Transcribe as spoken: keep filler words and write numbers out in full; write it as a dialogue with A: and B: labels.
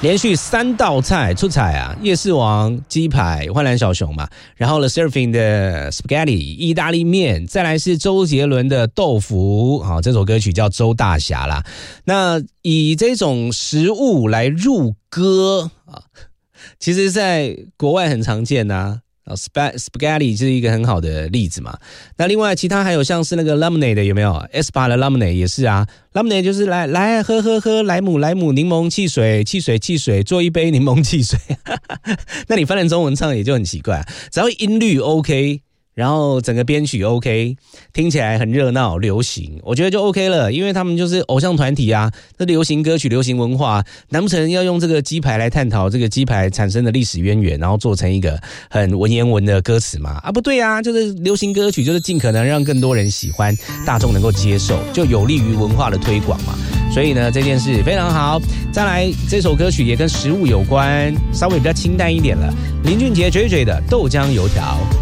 A: 连续三道菜出彩啊！夜市王鸡排、幻蓝小熊嘛，然后 The Surfing 的 Spaghetti 意大利面，再来是周杰伦的豆腐。好，这首歌曲叫《周大侠》啦。那以这种食物来入歌啊，其实在国外很常见啊。Spaghetti 是一个很好的例子嘛。那另外其他还有像是那个 lemonade 的有没有 ？Espa 的 lemonade 也是啊。lemonade 就是来来喝喝喝莱姆莱姆柠檬汽水汽水汽水做一杯柠檬汽水。那你翻成中文唱也就很奇怪，只要音律 OK。然后整个编曲 OK， 听起来很热闹流行，我觉得就 OK 了，因为他们就是偶像团体啊，这流行歌曲流行文化，难不成要用这个鸡排来探讨这个鸡排产生的历史渊源，然后做成一个很文言文的歌词吗？啊不对啊，就是流行歌曲就是尽可能让更多人喜欢，大众能够接受，就有利于文化的推广嘛。所以呢这件事非常好。再来这首歌曲也跟食物有关，稍微比较清淡一点了，林俊杰嘴嘴的豆浆油条。